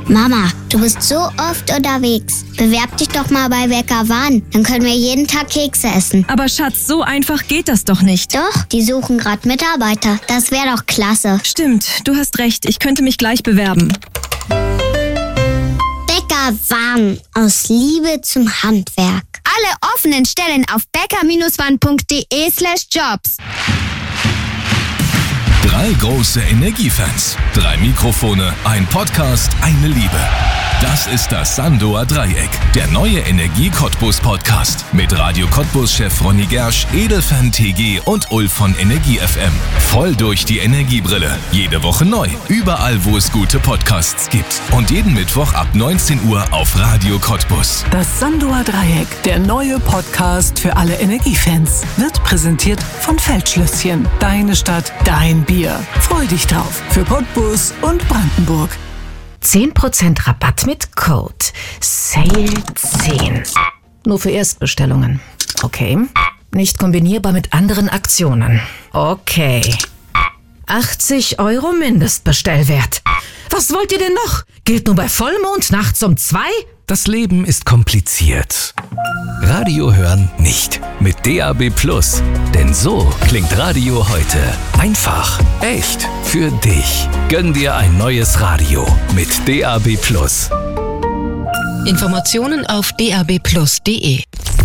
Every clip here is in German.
Mama, du bist so oft unterwegs. Bewerb dich doch mal bei Bäcker Wahn. Dann können wir jeden Tag Kekse essen. Aber Schatz, so einfach geht das doch nicht. Doch, die suchen gerade Mitarbeiter. Das wäre doch klasse. Stimmt, du hast recht. Ich könnte mich gleich bewerben. Bäcker Wahn. Aus Liebe zum Handwerk. Alle offenen Stellen auf bäcker-wahn.de/jobs. 3 große Energiefans, 3 Mikrofone, ein Podcast, eine Liebe. Das ist das Sandoer Dreieck, der neue Energie-Cottbus-Podcast mit Radio Cottbus-Chef Ronny Gersch, Edelfan TG und Ulf von Energie FM. Voll durch die Energiebrille. Jede Woche neu, überall wo es gute Podcasts gibt. Und jeden Mittwoch ab 19 Uhr auf Radio Cottbus. Das Sandoer Dreieck, der neue Podcast für alle Energiefans, wird präsentiert von Feldschlösschen. Deine Stadt, dein Bier. Freu dich drauf für Cottbus und Brandenburg. 10% Rabatt mit Code SALE10. Nur für Erstbestellungen. Okay. Nicht kombinierbar mit anderen Aktionen. Okay. 80 € Mindestbestellwert. Was wollt ihr denn noch? Gilt nur bei Vollmond nachts um 2? Das Leben ist kompliziert. Radio hören nicht. Mit DAB+. Denn so klingt Radio heute. Einfach, echt, für dich. Gönn dir ein neues Radio mit DAB+. Informationen auf dabplus.de.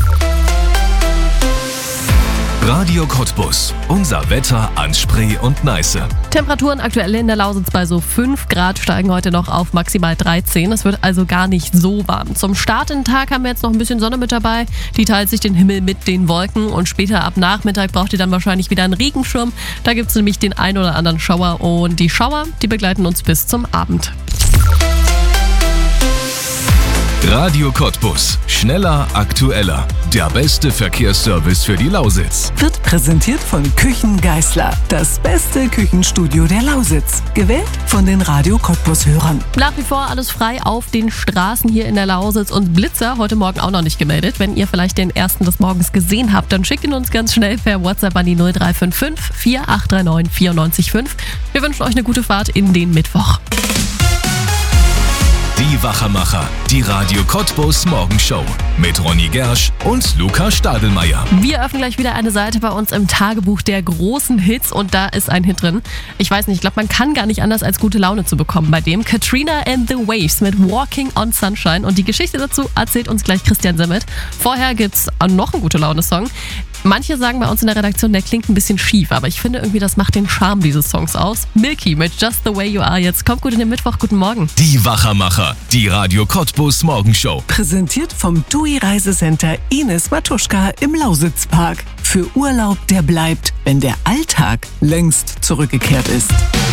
Radio Cottbus. Unser Wetter an Spree und Neiße. Temperaturen aktuell in der Lausitz bei so 5 Grad, steigen heute noch auf maximal 13. Es wird also gar nicht so warm. Zum Start in den Tag haben wir jetzt noch ein bisschen Sonne mit dabei. Die teilt sich den Himmel mit den Wolken und später ab Nachmittag braucht ihr dann wahrscheinlich wieder einen Regenschirm. Da gibt es nämlich den ein oder anderen Schauer und die Schauer, die begleiten uns bis zum Abend. Radio Cottbus. Schneller, aktueller. Der beste Verkehrsservice für die Lausitz. Wird präsentiert von Küchen Geisler. Das beste Küchenstudio der Lausitz. Gewählt von den Radio Cottbus-Hörern. Nach wie vor alles frei auf den Straßen hier in der Lausitz und Blitzer heute Morgen auch noch nicht gemeldet. Wenn ihr vielleicht den ersten des Morgens gesehen habt, dann schickt ihn uns ganz schnell per WhatsApp an die 0355 4839 94 5. Wir wünschen euch eine gute Fahrt in den Mittwoch. Die Wachermacher, die Radio Cottbus Morgenshow mit Ronny Gersch und Luca Stadelmeier. Wir öffnen gleich wieder eine Seite bei uns im Tagebuch der großen Hits und da ist ein Hit drin. Ich weiß nicht, ich glaube, man kann gar nicht anders als gute Laune zu bekommen bei dem. Katrina and the Waves mit Walking on Sunshine und die Geschichte dazu erzählt uns gleich Christian Simmet. Vorher gibt's noch einen gute Laune-Song. Manche sagen bei uns in der Redaktion, der klingt ein bisschen schief, aber ich finde irgendwie, das macht den Charme dieses Songs aus. Milky mit Just the Way You Are. Jetzt kommt gut in den Mittwoch. Guten Morgen. Die Wachermacher, die Radio Cottbus Morgenshow. Präsentiert vom TUI Reisecenter Ines Matuschka im Lausitzpark. Für Urlaub, der bleibt, wenn der Alltag längst zurückgekehrt ist.